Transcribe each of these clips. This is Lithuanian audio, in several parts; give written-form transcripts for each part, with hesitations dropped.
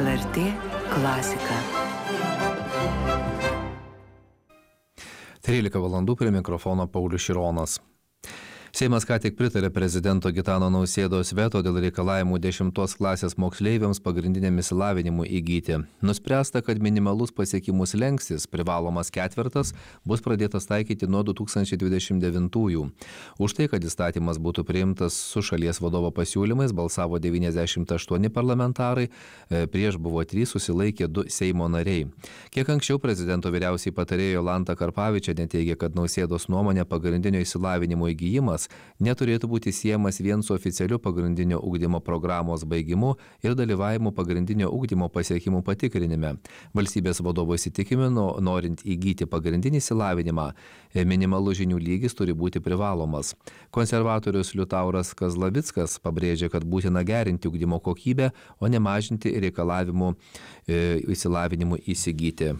LRT klasika. 13 valandų prie mikrofono Paulius Šironas. Seimas ką tik pritarė prezidento Gitano Nausėdos veto dėl reikalavimų 10 klasės moksleiviams pagrindiniam išsilavinimui įgyti. Nuspręsta, kad minimalus pasiekimų slenkstis, privalomas ketvertas, bus pradėtas taikyti nuo 2029-ųjų. Už tai, kad įstatymas būtų priimtas su šalies vadovo pasiūlymais, balsavo 98 parlamentarai, prieš buvo 3, susilaikė 2 Seimo nariai. Kiek anksčiau prezidento vyriausiai patarėja Jolanta Karpavičienė teigė, kad Nausėdos nuomonė pagrindinio išsilavinimo įgijimas neturėtų būti siejamas vien su oficialiu pagrindinio ugdymo programos baigimu ir dalyvavimu pagrindinio ugdymo pasiekimų patikrinime. Valstybės vadovo įsitikinimu, norint įgyti pagrindinį išsilavinimą, minimalus žinių lygis turi būti privalomas. Konservatorius Liutauras Kazlavickas pabrėžė, kad būtina gerinti ugdymo kokybę, o ne mažinti reikalavimų išsilavinimui įsigyti.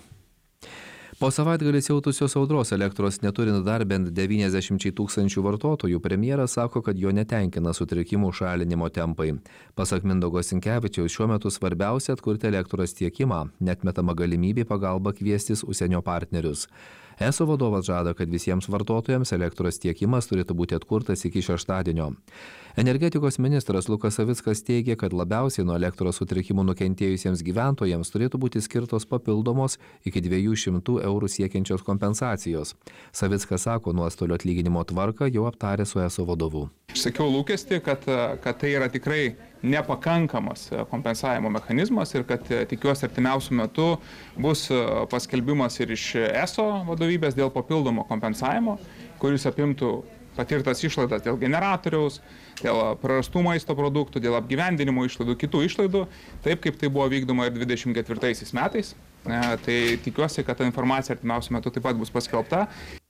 Po savaitgalį siautusios audros elektros neturint dar bent 90 000 vartotojų, premjeras sako, kad jo netenkina sutrikimų šalinimo tempai. Pasak Mindaugo Sinkevičiaus, šiuo metu svarbiausia atkurti elektros tiekimą, neatmetama galimybė pagalba kviestis užsienio partnerius. ESO vadovas žada, kad visiems vartotojams elektros tiekimas turėtų būti atkurtas iki šeštadienio. Energetikos ministras Lukas Savickas teigia, kad labiausiai nuo elektros sutrikimų nukentėjusiems gyventojams turėtų būti skirtos papildomos iki 200 eurų siekiančios kompensacijos. Savickas sako, nuostolio atlyginimo tvarką jau aptarė su ESO vadovu. Išsakiau lūkestį, kad tai yra tikrai nepakankamas kompensavimo mechanizmas ir kad tikiuosi artimiausių metų bus paskelbimas ir iš ESO vadovybės dėl papildomo kompensavimo, kuris apimtų patirtas išlaidas dėl generatoriaus, dėl prarastų maisto produktų, dėl apgyvendinimo išlaidų, kitų išlaidų, taip kaip tai buvo vykdoma ir 2024 metais. Tai tikiuosi, kad ta informacija artimiausių metų taip pat bus paskelbta.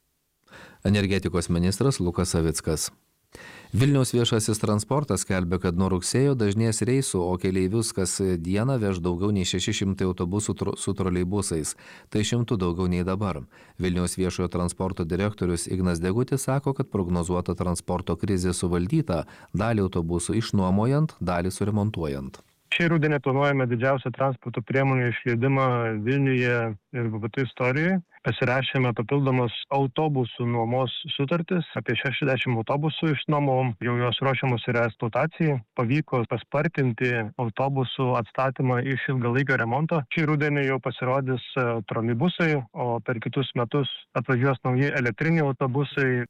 Energetikos ministras Lukas Savickas. Vilniaus viešasis transportas skelbia, kad nuo rugsėjo dažnės reisų, o keleivius kas dieną veš daugiau nei 600 autobusų su troleibusais. Tai 100 daugiau nei dabar. Vilniaus viešojo transporto direktorius Ignas Degutis sako, kad prognozuota transporto krizė suvaldyta, dalį autobusų išnuomojant, dalį suremontuojant. Šį rudenį planuojame didžiausią transporto priemonių išleidimą Vilniuje ir VVT istorijoje. Pasirašėme papildomas autobusų nuomos sutartis, apie 60 autobusų išnuomavom, jau jos ruošiamos yra eksploatacijai. Pavyko paspartinti autobusų atstatymą iš ilgalaikio remonto. Šį rudenį jau pasirodys troleibusai, o per kitus metus atvažiuos nauji elektriniai autobusai.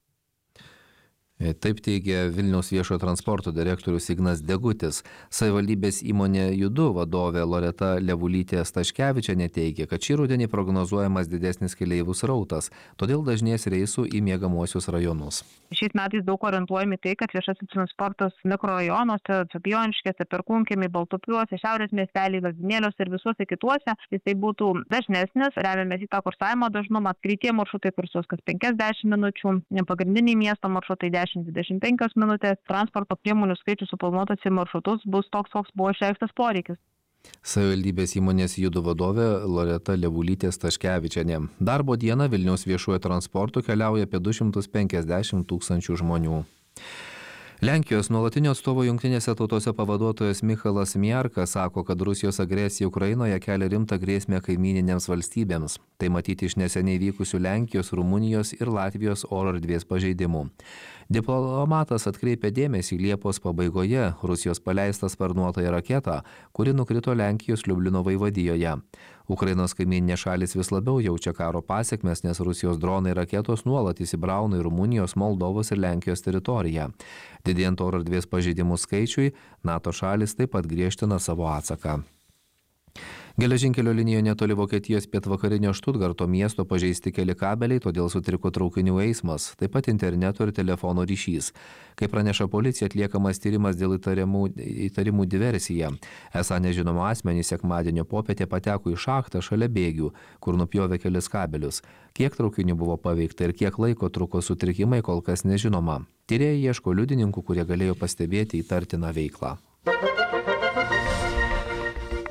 Taip teigia Vilniaus viešojo transporto direktorius Ignas Degutis. Savivaldybės įmonė Judu vadovė Loreta Levulytė Staškevičienė teigia, kad šį rudenį prognozuojamas didesnis keleivių srautas, todėl dažnės reisų į miegamuosius rajonus. Šiais metais daug orientuojami tai, kad viešasis transportas mikrorajonuose, Fabijoniškėse, Perkūnkiemy, Baltupiuose, Šiaurės miestely, Lazdynėliuose ir visuose kituose, jisai būtų dažnesnis, remiamės į tą kursavimo dažnumą. Greitieji maršrutai kursuos kas 50 minučių, pagrindiniai miesto maršrutai 10-25 minutės, transporto priemonių skaičius suplanuotas į maršrutus bus toks, koks buvo išreikštas poreikis. Savivaldybės įmonės Judu vadovė Loreta Levulytė Staškevičienė. Darbo dieną Vilniaus viešuoju transportu keliauja apie 250 000 žmonių. Lenkijos nuolatinio atstovo Jungtinėse tautose pavaduotojas Michalas Miarka sako, kad Rusijos agresija Ukrainoje kelia rimtą grėsmę kaimyninėms valstybėms. Tai matyti iš neseniai vykusių Lenkijos, Rumunijos ir Latvijos oro erdvės pažeidimų. Diplomatas atkreipė dėmesį Liepos pabaigoje Rusijos paleistą sparnuotąją raketą, kuri nukrito Lenkijos Liublino vaivadijoje. Ukrainos kaimyninės šalys vis labiau jaučia karo pasekmes, nes Rusijos dronai ir raketos nuolat įsibrauna į Rumunijos, Moldovos ir Lenkijos teritoriją. Didėjant oro erdvės pažeidimų skaičiui, NATO šalys taip pat griežtina savo atsaką. Geležinkelio linijoje netoli Vokietijos pietvakarinio Štutgarto miesto pažeisti keli kabeliai, todėl sutriko traukinių eismas, taip pat interneto ir telefono ryšys. Kaip praneša policija, atliekamas tyrimas dėl įtarimų diversija. Esą nežinomo asmenys sekmadienio popietę pateko į šachtą šalia bėgių, kur nupjovė kelis kabelius. Kiek traukinių buvo paveikta ir kiek laiko truko sutrikimai, kol kas nežinoma. Tyrėjai ieško liudininkų, kurie galėjo pastebėti įtartiną veiklą.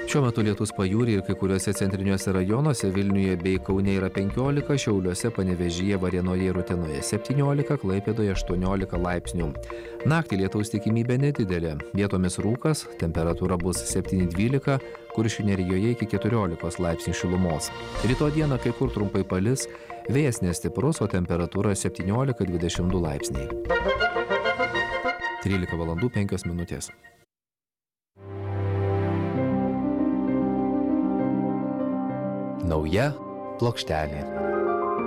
Šiuo metu lietus pajūry ir kai kuriuose centriniuose rajonuose Vilniuje bei Kaune yra 15, Šiauliuose, Panevėžyje, Varėnoje ir Utenoje 17, Klaipėdoje 18 laipsnių. Naktį lietaus tikimybė nedidelė, vietomis rūkas, temperatūra bus 7-12, Kuršių Nerijoje iki 14 laipsnių šilumos. Rytoj dieną kai kur trumpai palis, vėjas nestiprus, o temperatūra 17-22 laipsniai. 13:05. Nauja plokštelė.